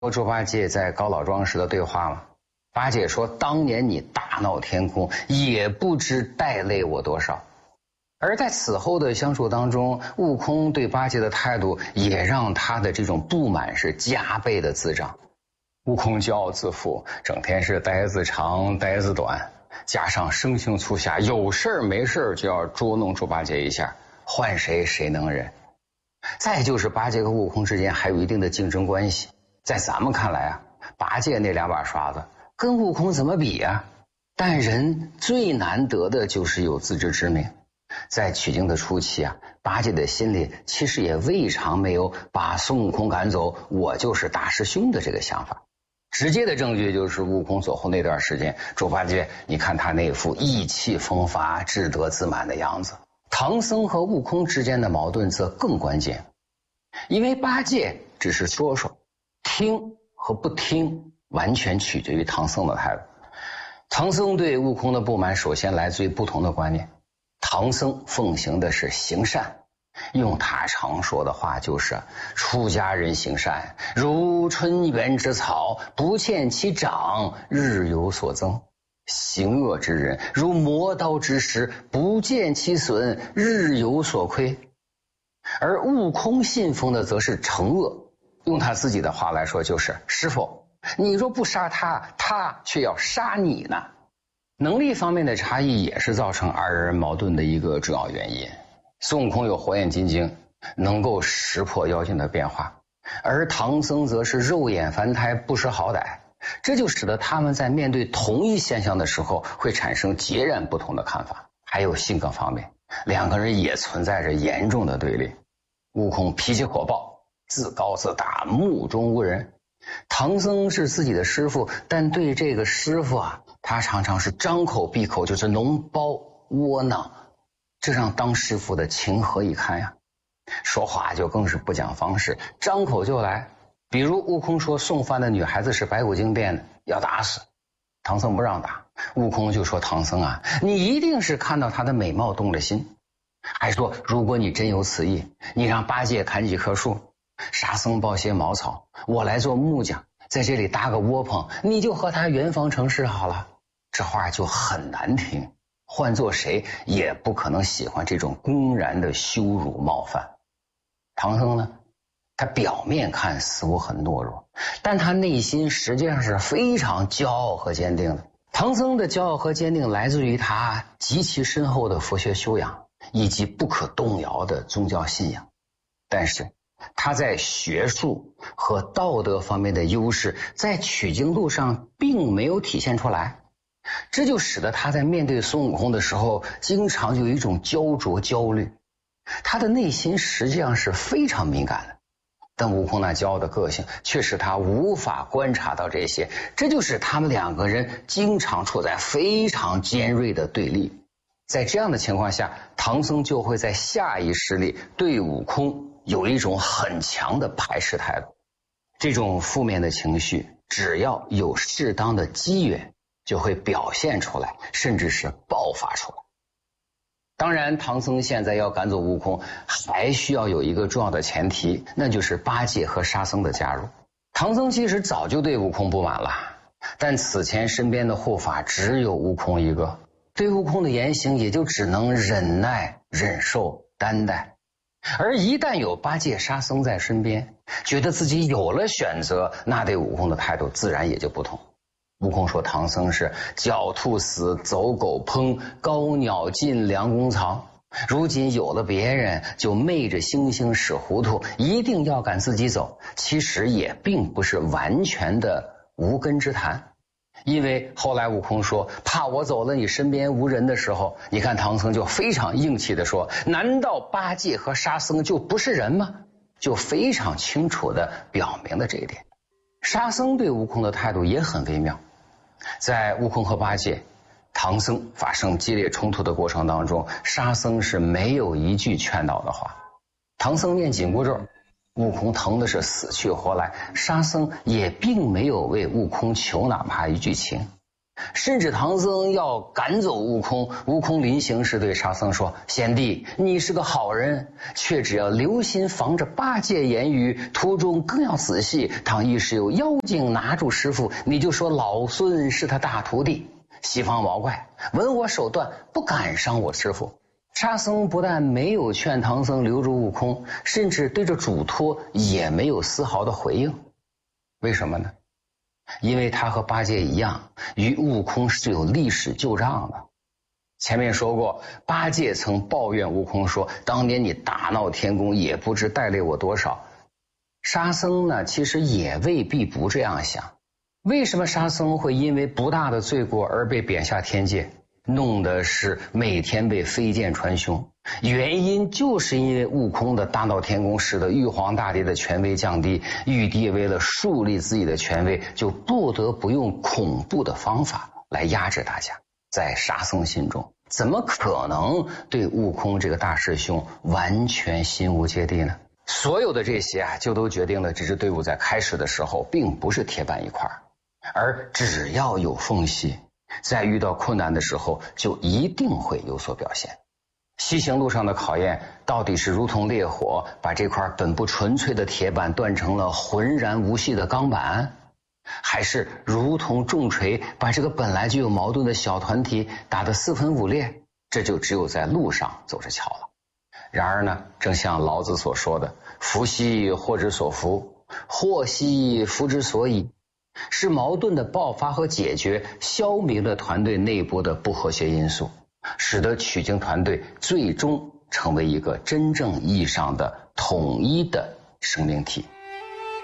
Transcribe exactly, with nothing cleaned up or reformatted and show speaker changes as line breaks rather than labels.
猪八戒在高老庄时的对话吗？八戒说：“当年你大闹天宫，也不知带累我多少。”而在此后的相处当中，悟空对八戒的态度也让他的这种不满是加倍的滋长。悟空骄傲自负，整天是呆子长呆子短，加上生性粗狭，有事没事就要捉弄猪八戒一下，换谁谁能忍。再就是八戒和悟空之间还有一定的竞争关系，在咱们看来啊，八戒那两把刷子跟悟空怎么比啊？但人最难得的就是有自知之明。在取经的初期啊，八戒的心里其实也未尝没有把孙悟空赶走，我就是大师兄的这个想法。直接的证据就是悟空走后那段时间，猪八戒你看他那副意气风发、志得自满的样子。唐僧和悟空之间的矛盾则更关键，因为八戒只是说说，听和不听完全取决于唐僧的态度。唐僧对悟空的不满首先来自于不同的观念。唐僧奉行的是行善，用他常说的话就是出家人行善如春园之草，不见其长，日有所增；行恶之人如磨刀之石，不见其损，日有所亏。而悟空信奉的则是惩恶，用他自己的话来说就是师父，你若不杀他，他却要杀你呢。能力方面的差异也是造成二人矛盾的一个主要原因。孙悟空有火眼金睛，能够识破妖精的变化，而唐僧则是肉眼凡胎，不识好歹，这就使得他们在面对同一现象的时候会产生截然不同的看法。还有性格方面，两个人也存在着严重的对立。悟空脾气火爆，自高自大，目中无人。唐僧是自己的师傅，但对这个师傅啊，他常常是张口闭口就是脓包窝囊，这让当师傅的情何以堪呀？说话就更是不讲方式，张口就来。比如悟空说送饭的女孩子是白骨精变的，要打死。唐僧不让打，悟空就说唐僧啊，你一定是看到她的美貌动了心。还说如果你真有此意，你让八戒砍几棵树，沙僧抱些茅草，我来做木匠，在这里搭个窝棚，你就和他圆房成事好了。这话就很难听，换做谁也不可能喜欢这种公然的羞辱冒犯。唐僧呢，他表面看似乎很懦弱，但他内心实际上是非常骄傲和坚定的。唐僧的骄傲和坚定来自于他极其深厚的佛学修养以及不可动摇的宗教信仰，但是他在学术和道德方面的优势在取经路上并没有体现出来，这就使得他在面对孙悟空的时候经常有一种焦灼焦虑。他的内心实际上是非常敏感的，但悟空那骄傲的个性却使他无法观察到这些，这就使他们两个人经常处在非常尖锐的对立。在这样的情况下，唐僧就会在下意识里对悟空有一种很强的排斥态度。这种负面的情绪只要有适当的机缘就会表现出来，甚至是爆发出来。当然唐僧现在要赶走悟空还需要有一个重要的前提，那就是八戒和沙僧的加入。唐僧其实早就对悟空不满了，但此前身边的护法只有悟空一个，对悟空的言行也就只能忍耐忍受担待。而一旦有八戒沙僧在身边，觉得自己有了选择，那对悟空的态度自然也就不同。悟空说唐僧是狡兔死走狗烹，高鸟尽良弓藏，如今有了别人就昧着猩猩使糊涂，一定要赶自己走，其实也并不是完全的无根之谈。因为后来悟空说怕我走了你身边无人的时候，你看唐僧就非常硬气的说，难道八戒和沙僧就不是人吗？就非常清楚的表明了这一点。沙僧对悟空的态度也很微妙，在悟空和八戒唐僧发生激烈冲突的过程当中，沙僧是没有一句劝导的话。唐僧念紧箍咒，悟空疼的是死去活来，沙僧也并没有为悟空求哪怕一句情。 甚至唐僧要赶走悟空，悟空临行时对沙僧说：贤弟，你是个好人，却只要留心防着八戒言语，途中更要仔细，倘一时有妖精拿住师傅，你就说老孙是他大徒弟。西方毛怪闻我手段，不敢伤我师傅。沙僧不但没有劝唐僧留住悟空，甚至对着嘱托也没有丝毫的回应。为什么呢？因为他和八戒一样，与悟空是有历史旧账的。前面说过，八戒曾抱怨悟空说，当年你大闹天宫，也不知带累我多少。沙僧呢，其实也未必不这样想。为什么沙僧会因为不大的罪过而被贬下天界，弄得是每天被飞剑穿胸？原因就是因为悟空的大闹天宫，使得玉皇大帝的权威降低，玉帝为了树立自己的权威，就不得不用恐怖的方法来压制大家。在沙僧心中，怎么可能对悟空这个大师兄完全心无芥蒂呢？所有的这些啊，就都决定了这支队伍在开始的时候并不是铁板一块，而只要有缝隙，在遇到困难的时候就一定会有所表现。西行路上的考验到底是如同烈火把这块本不纯粹的铁板锻成了浑然无细的钢板，还是如同重锤把这个本来就有矛盾的小团体打得四分五裂？这就只有在路上走着瞧了。然而呢，正像老子所说的，福兮祸之所伏，祸兮福之所倚，是矛盾的爆发和解决消弭了团队内部的不和谐因素，使得取经团队最终成为一个真正意义上的统一的生命体。